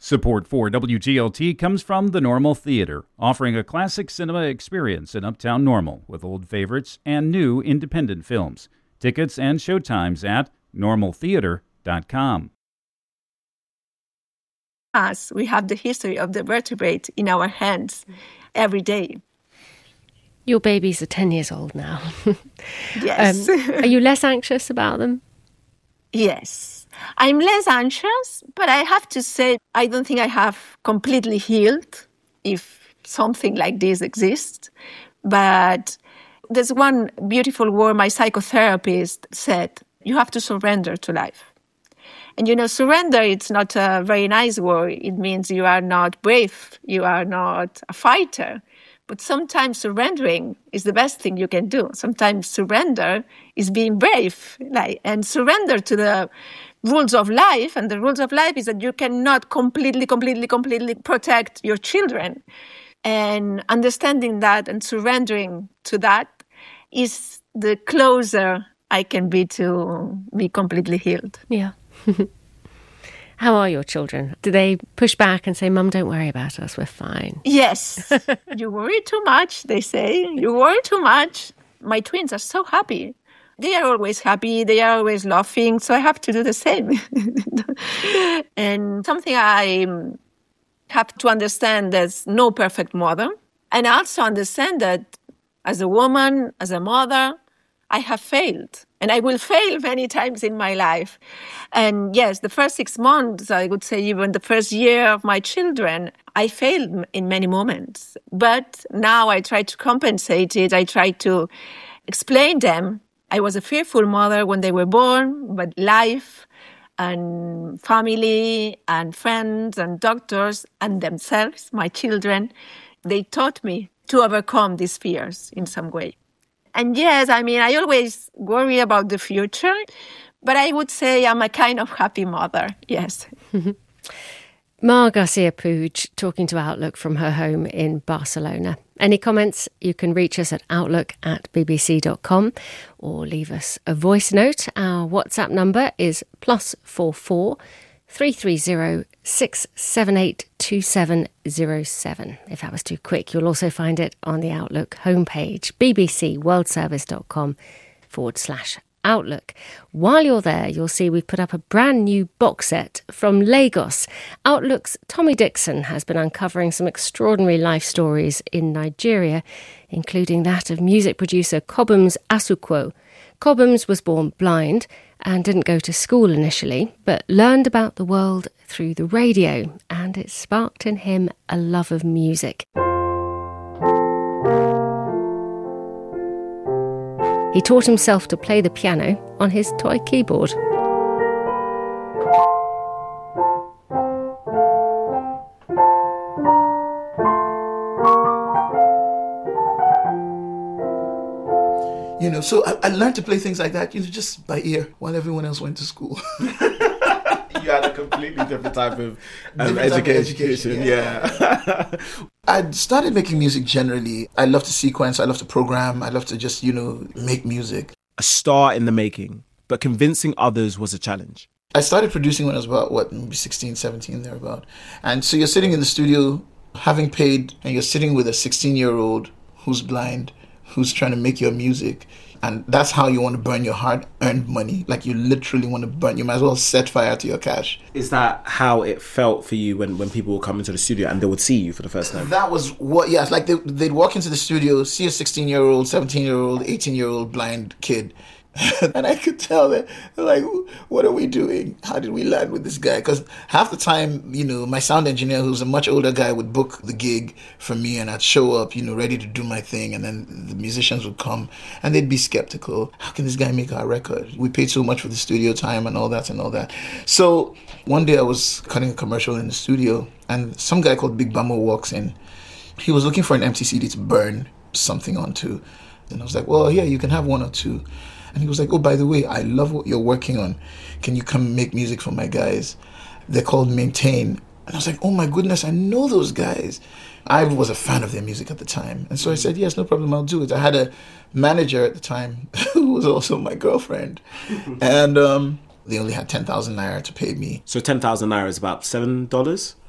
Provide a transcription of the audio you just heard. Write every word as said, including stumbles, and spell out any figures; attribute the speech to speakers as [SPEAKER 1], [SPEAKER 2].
[SPEAKER 1] Support for W G L T comes from the Normal Theater, offering a classic cinema experience in Uptown Normal with old favorites and new independent films. Tickets and showtimes at normal theater dot com.
[SPEAKER 2] Us, we have the history of the vertebrate in our hands every day.
[SPEAKER 3] Your babies are ten years old now.
[SPEAKER 2] Yes.
[SPEAKER 3] um, are you less anxious about them?
[SPEAKER 2] Yes. I'm less anxious, but I have to say, I don't think I have completely healed if something like this exists. But there's one beautiful word my psychotherapist said, you have to surrender to life. And, you know, surrender, it's not a very nice word. It means you are not brave, you are not a fighter. But sometimes surrendering is the best thing you can do. Sometimes surrender is being brave, like, and surrender to the rules of life. And the rules of life is that you cannot completely, completely, completely protect your children. And understanding that and surrendering to that is the closer I can be to be completely healed.
[SPEAKER 3] Yeah. How are your children? Do they push back and say, Mum, don't worry about us, we're fine?
[SPEAKER 2] Yes. You worry too much, they say. You worry too much. My twins are so happy. They are always happy. They are always laughing. So I have to do the same. And something I have to understand, there's no perfect mother. And I also understand that as a woman, as a mother, I have failed. And I will fail many times in my life. And yes, the first six months, I would say even the first year of my children, I failed in many moments. But now I try to compensate it. I try to explain them. I was a fearful mother when they were born, but life and family and friends and doctors and themselves, my children, they taught me to overcome these fears in some way. And yes, I mean, I always worry about the future, but I would say I'm a kind of happy mother, yes.
[SPEAKER 3] Mar Garcia Puig talking to Outlook from her home in Barcelona. Any comments, you can reach us at outlook at b b c dot com or leave us a voice note. Our WhatsApp number is plus four four three three zero six seven eight two seven zero seven. If that was too quick, you'll also find it on the Outlook homepage, bbcworldservice.com forward slash Outlook. While you're there, you'll see we've put up a brand new box set from Lagos. Outlook's Tommy Dixon has been uncovering some extraordinary life stories in Nigeria, including that of music producer Cobhams Asukwo. Cobhams was born blind and didn't go to school initially, but learned about the world through the radio, and it sparked in him a love of music. He taught himself to play the piano on his toy keyboard.
[SPEAKER 4] You know, so I, I learned to play things like that, you know, just by ear while everyone else went to school.
[SPEAKER 5] You had a completely different type of um,
[SPEAKER 4] different type
[SPEAKER 5] education.
[SPEAKER 4] of education,
[SPEAKER 5] yeah.
[SPEAKER 4] yeah. I started making music generally. I love to sequence, I love to program, I love to just, you know, make music.
[SPEAKER 5] A star in the making, but convincing others was a challenge.
[SPEAKER 4] I started producing when I was about, what, maybe sixteen, seventeen, thereabout. And so you're sitting in the studio, having paid, and you're sitting with a sixteen-year-old who's blind, who's trying to make your music. And that's how you want to burn your hard-earned money. Like, you literally want to burn. You might as well set fire to your cash.
[SPEAKER 5] Is that how it felt for you when, when people would come into the studio and they would see you for the first time?
[SPEAKER 4] That was what, yes. Like, they, they'd walk into the studio, see a sixteen-year-old, seventeen-year-old, eighteen-year-old blind kid. And I could tell that, like, what are we doing? How did we land with this guy? Because half the time, you know, my sound engineer, who's a much older guy, would book the gig for me, and I'd show up, you know, ready to do my thing. And then the musicians would come and they'd be skeptical. How can this guy make our record? We paid so much for the studio time and all that and all that. So one day I was cutting a commercial in the studio, and some guy called Big Bamo walks in. He was looking for an empty C D to burn something onto. And I was like, well, yeah, you can have one or two. And he was like, oh, by the way, I love what you're working on. Can you come make music for my guys? They're called Maintain. And I was like, oh my goodness, I know those guys. I was a fan of their music at the time. And so I said, yes, no problem, I'll do it. I had a manager at the time who was also my girlfriend. And um, they only had ten thousand naira to pay me.
[SPEAKER 5] So ten thousand naira is about seven dollars?